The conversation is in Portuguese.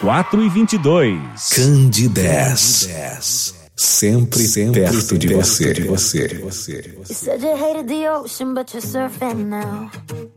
4h22. Candidez. Sempre perto de você. You said you hated the ocean, but you're surfing now.